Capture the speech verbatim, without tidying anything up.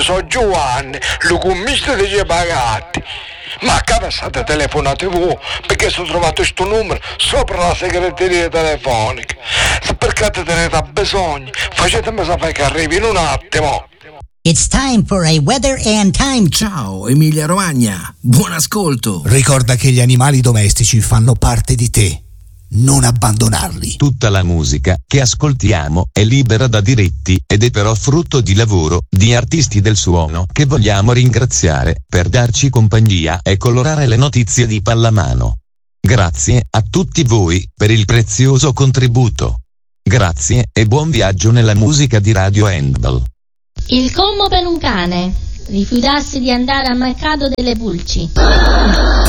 sono Giovanni, il commista di pagati. Ma a casa state telefonate voi perché sono trovato questo numero sopra la segreteria telefonica. Se perché tenete bisogno, facetemi sapere che arrivi in un attimo. It's time for a weather and time. Ciao Emilia Romagna, buon ascolto. Ricorda che gli animali domestici fanno parte di te. Non abbandonarli. Tutta la musica che ascoltiamo è libera da diritti ed è però frutto di lavoro di artisti del suono che vogliamo ringraziare per darci compagnia e colorare le notizie di Pallamano. Grazie a tutti voi per il prezioso contributo. Grazie e buon viaggio nella musica di Radio Handball. Il commo per un cane. Rifiutarsi di andare al mercato delle pulci.